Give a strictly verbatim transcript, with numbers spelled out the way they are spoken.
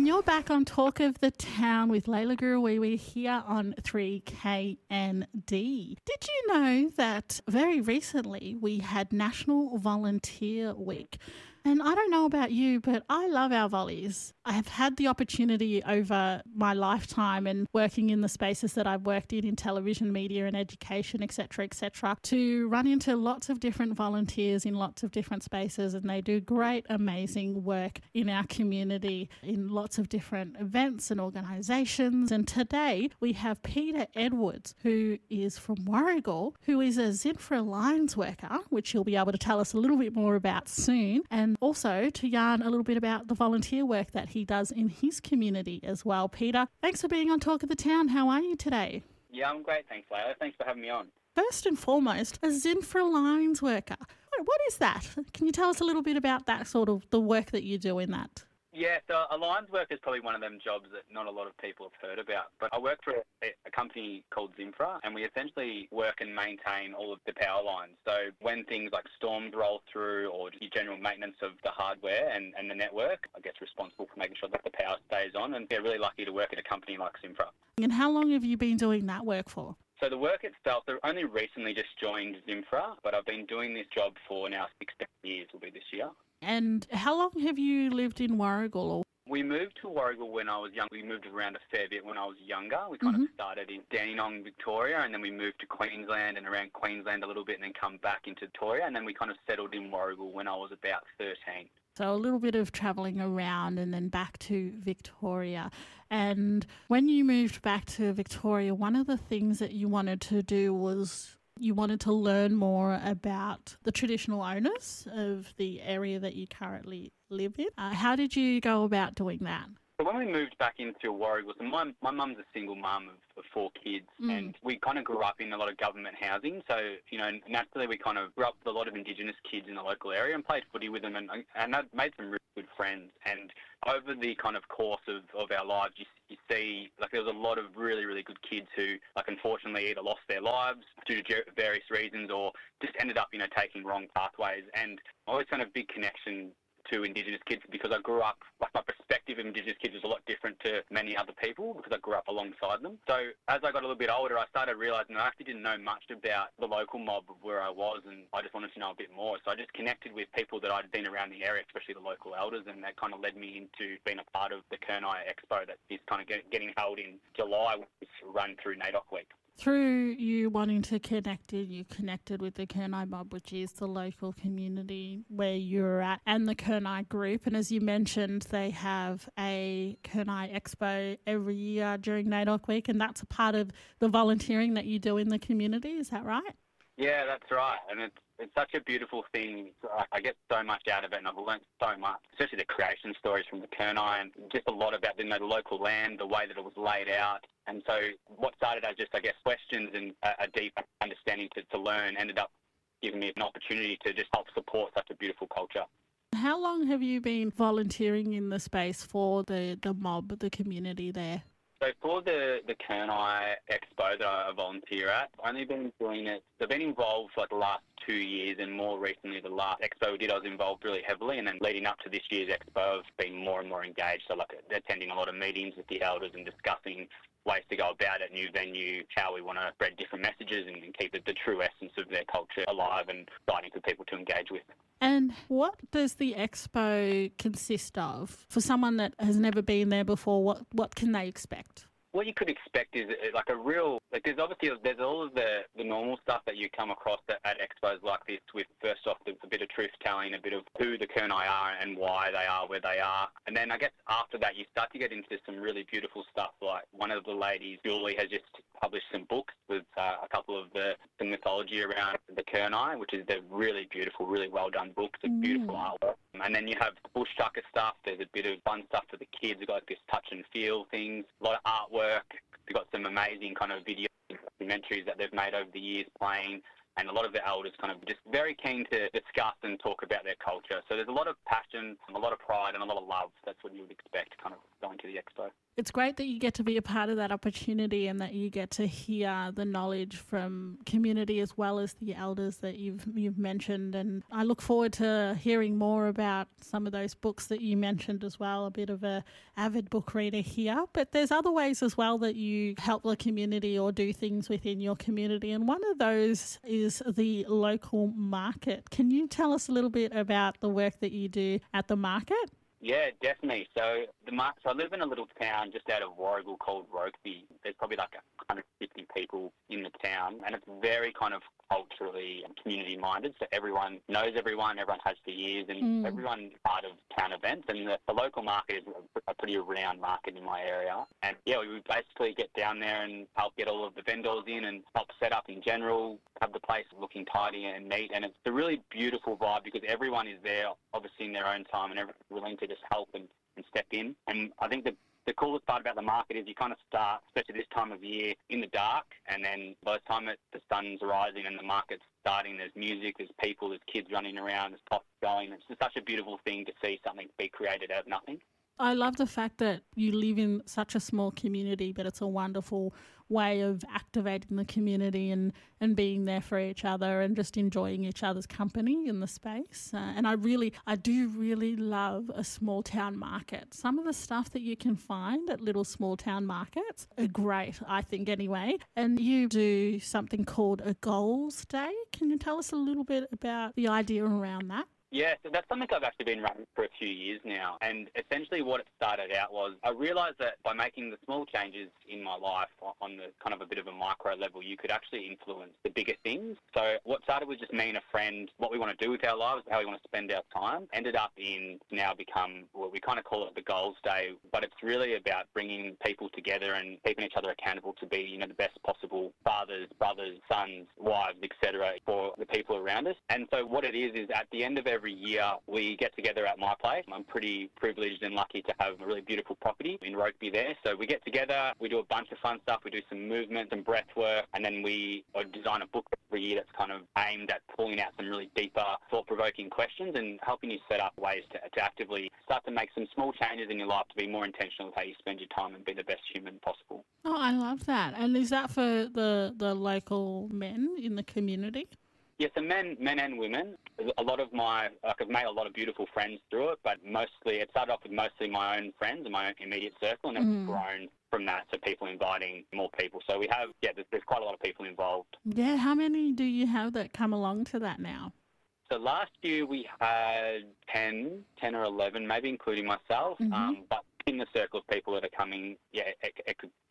And you're back on Talk of the Town with Layla Gurawiwi here on three K N D. Did you know that very recently we had National Volunteer Week? And I don't know about you, but I love our volleys. I have had the opportunity over my lifetime and working in the spaces that I've worked in, in television, media and education, et cetera, et cetera, to run into lots of different volunteers in lots of different spaces, and they do great, amazing work in our community in lots of different events and organisations. And today we have Peter Edwards, who is from Warragul, who is a Zinfra Alliance worker, which he'll be able to tell us a little bit more about soon, and also to yarn a little bit about the volunteer work that he does in his community as well. Peter, thanks for being on Talk of the Town. How are you today? Yeah, I'm great. Thanks, Layla. Thanks for having me on. First and foremost, a Zinfra Alliance worker. What is that? Can you tell us a little bit about that, sort of the work that you do in that? Yeah, so Alliance work is probably one of them jobs that not a lot of people have heard about. But I work for a, a company called Zinfra, and we essentially work and maintain all of the power lines. So when things like storms roll through, or just general maintenance of the hardware and, and the network, I guess responsible for making sure that the power stays on. And we're really lucky to work at a company like Zinfra. And how long have you been doing that work for? So the work itself, I've only recently just joined Zinfra, but I've been doing this job for now sixteen years, will be this year. And how long have you lived in Warragul? We moved to Warragul when I was young. We moved around a fair bit when I was younger. We kind Mm-hmm. of started in Dandenong, Victoria, and then we moved to Queensland and around Queensland a little bit and then come back into Victoria. And then we kind of settled in Warragul when I was about thirteen. So a little bit of travelling around and then back to Victoria. And when you moved back to Victoria, one of the things that you wanted to do was you wanted to learn more about the traditional owners of the area that you currently live in. Uh, how did you go about doing that? So when we moved back into Warragul, so my, my mum's a single mum of, of four kids, Mm. and we kind of grew up in a lot of government housing. So, you know, naturally we kind of grew up with a lot of Indigenous kids in the local area and played footy with them, and, and I'd made some really good friends. And over the kind of course of, of our lives, you, you see, like, there was a lot of really, really good kids who, like, unfortunately either lost their lives due to ge- various reasons or just ended up, you know, taking wrong pathways. And I always kind of big connection to Indigenous kids because I grew up, like, my perspective of Indigenous kids was a lot different to many other people because I grew up alongside them. So as I got a little bit older, I started realising I actually didn't know much about the local mob of where I was, and I just wanted to know a bit more. So I just connected with people that I'd been around the area, especially the local elders, and that kind of led me into being a part of the Kernai Expo that is kind of get, getting held in July, which is run through NAIDOC Week. Through you wanting to connect it, you connected with the Kernai Mob, which is the local community where you're at, and the Kernai group. And as you mentioned, they have a Kernai Expo every year during NAIDOC Week, and that's a part of the volunteering that you do in the community. Is that right? Yeah, that's right. And it's it's such a beautiful thing. I get so much out of it, and I've learned so much, especially the creation stories from the Kernai, and just a lot about the, you know, the local land, the way that it was laid out. And so what started as just, I guess, questions and a, a deep understanding to, to learn ended up giving me an opportunity to just help support such a beautiful culture. How long have you been volunteering in the space for the, the mob, the community there? So for the, the Kernai Expo that I volunteer at, I've only been doing it, I've been involved for like the last two years, and more recently the last Expo we did I was involved really heavily, and then leading up to this year's Expo I've been more and more engaged, so like attending a lot of meetings with the elders and discussing ways to go about it, new venue, how we want to spread different messages and, and keep it, the true essence of their culture alive and exciting for people to engage with. And what does the expo consist of? For someone that has never been there before, what, what can they expect? What you could expect is uh, like a real, like there's obviously, there's all of the, the normal stuff that you come across at, at expos like this with, first off, the, a bit of truth telling, a bit of who the Kernai are and why they are where they are. And then I guess after that you start to get into some really beautiful stuff, like one of the ladies, Julie, has just published some books with uh, a couple of the, the mythology around the Kernai, which is the really beautiful, really well done books, a beautiful Mm. artwork. And then you have the bush tucker stuff, there's a bit of fun stuff for the kids, you've got like this touch and feel things, a lot of artwork, they've got some amazing kind of video documentaries that they've made over the years playing, and a lot of the elders kind of just very keen to discuss and talk about their culture. So there's a lot of passion, a lot of pride and a lot of love. That's what you would expect kind of going to the expo. It's great that you get to be a part of that opportunity and that you get to hear the knowledge from community as well as the elders that you've you've mentioned. And I look forward to hearing more about some of those books that you mentioned as well. A bit of a avid book reader here, but there's other ways as well that you help the community or do things within your community. And one of those is the local market. Can you tell us a little bit about the work that you do at the market? Yeah, definitely. So the mark. So I live in a little town just out of Warragul called Rokeby. There's probably like one hundred fifty people in the town, and it's very kind of culturally and community minded. So everyone knows everyone, everyone has for years, and Mm. everyone's part of town events. And the, the local market is a pretty renowned market in my area. And yeah, we would basically get down there and help get all of the vendors in and help set up in general, have the place looking tidy and neat. And it's a really beautiful vibe because everyone is there, obviously in their own time, and everyone's willing to just help and, and step in. And I think the the coolest part about the market is you kind of start, especially this time of year, in the dark, and then by the time it, the sun's rising and the market's starting, there's music, there's people, there's kids running around, there's pots going. It's just such a beautiful thing to see something be created out of nothing. I love the fact that you live in such a small community, but it's a wonderful way of activating the community and, and being there for each other and just enjoying each other's company in the space. Uh, and I really, I do really love a small town market. Some of the stuff that you can find at little small town markets are great, I think anyway. And you do something called a Goals Day. Can you tell us a little bit about the idea around that? Yeah, so that's something I've actually been running for a few years now. And essentially what it started out was I realised that by making the small changes in my life on the kind of a bit of a micro level, you could actually influence the bigger things. So what started with just me and a friend, what we want to do with our lives, how we want to spend our time, ended up in now become, well, we kind of call it the Goals Day, but it's really about bringing people together and keeping each other accountable to be, you know, the best possible fathers, brothers, sons, wives, et cetera for the people around us. And so what it is, is at the end of every Every year we get together at my place. I'm pretty privileged and lucky to have a really beautiful property in Rokeby there. So we get together, we do a bunch of fun stuff, we do some movement, some breath work, and then we design a book every year that's kind of aimed at pulling out some really deeper, thought-provoking questions and helping you set up ways to, to actively start to make some small changes in your life to be more intentional with how you spend your time and be the best human possible. Oh, I love that. And is that for the, the local men in the community? Yeah, so men, men and women. A lot of my, like I've made a lot of beautiful friends through it, but mostly it started off with mostly my own friends and my own immediate circle, and then Mm. it's grown from that to people inviting more people. So we have, yeah, there's, there's quite a lot of people involved. Yeah, how many do you have that come along to that now? So last year we had ten, ten or eleven, maybe including myself, Mhm. um, but in the circle of people that are coming, yeah, it, it could